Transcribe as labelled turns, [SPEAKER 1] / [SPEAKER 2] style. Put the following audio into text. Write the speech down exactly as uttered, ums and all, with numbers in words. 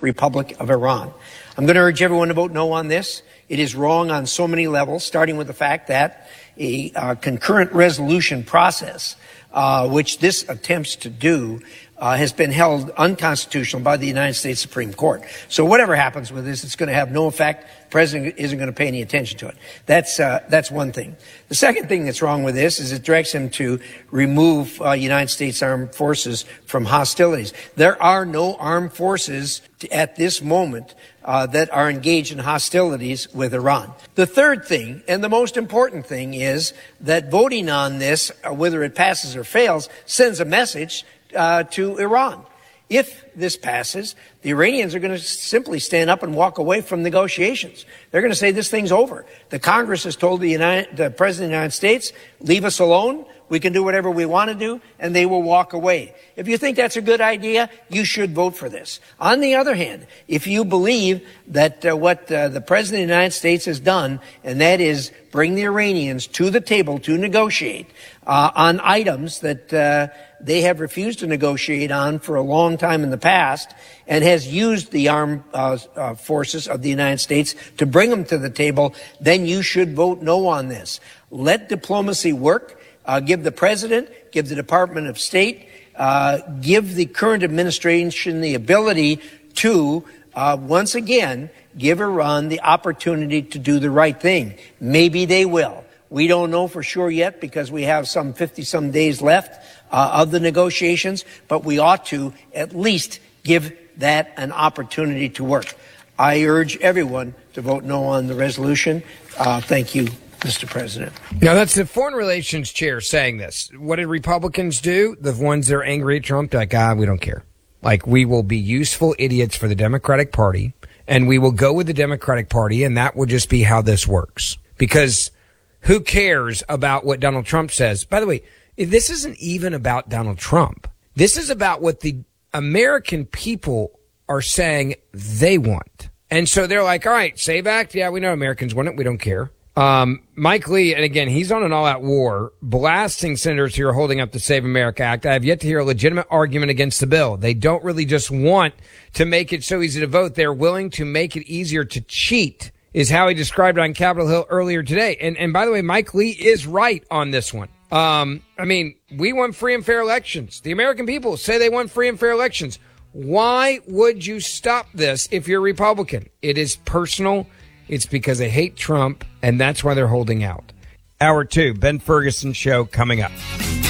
[SPEAKER 1] Republic of Iran. I'm going to urge everyone to vote no on this. It is wrong on so many levels, starting with the fact that a uh, concurrent resolution process, uh, which this attempts to do, Uh, has been held unconstitutional by the United States Supreme Court. So whatever happens with this, it's going to have no effect. The president isn't going to pay any attention to it. That's uh, that's one thing. The second thing that's wrong with this is it directs him to remove uh, United States armed forces from hostilities. There are no armed forces to, at this moment uh, that are engaged in hostilities with Iran. The third thing, and the most important thing, is that voting on this, uh, whether it passes or fails, sends a message Uh, to Iran. If this passes, the Iranians are going to simply stand up and walk away from negotiations. They're going to say this thing's over. The Congress has told the, United, the President of the United States, leave us alone. We can do whatever we want to do, and they will walk away. If you think that's a good idea, you should vote for this. On the other hand, if you believe that uh, what uh, the President of the United States has done, and that is bring the Iranians to the table to negotiate uh, on items that uh, they have refused to negotiate on for a long time in the past, and has used the armed uh, uh, forces of the United States to bring them to the table, then you should vote no on this. Let diplomacy work. Uh, give the president, give the Department of State, uh, give the current administration the ability to, uh, once again, give Iran the opportunity to do the right thing. Maybe they will. We don't know for sure yet because we have some fifty-some days left uh, of the negotiations, but we ought to at least give that an opportunity to work. I urge everyone to vote no on the resolution. Uh, thank you, Mister President.
[SPEAKER 2] Now, that's the Foreign Relations Chair saying this. What did Republicans do? The ones that are angry at Trump, like, ah, we don't care. Like, we will be useful idiots for the Democratic Party, and we will go with the Democratic Party, and that will just be how this works. Because who cares about what Donald Trump says? By the way, this isn't even about Donald Trump. This is about what the American people are saying they want. And so they're like, all right, SAVE Act, yeah, we know Americans want it. We don't care. Um, Mike Lee, and again, he's on an all-out war, blasting senators who are holding up the Save America Act. I have yet to hear a legitimate argument against the bill. They don't really just want to make it so easy to vote. They're willing to make it easier to cheat, is how he described it on Capitol Hill earlier today. And, and by the way, Mike Lee is right on this one. Um, I mean, we want free and fair elections. The American people say they want free and fair elections. Why would you stop this if you're Republican? It is personal. It's because they hate Trump, and that's why they're holding out. Hour two, Ben Ferguson Show coming up.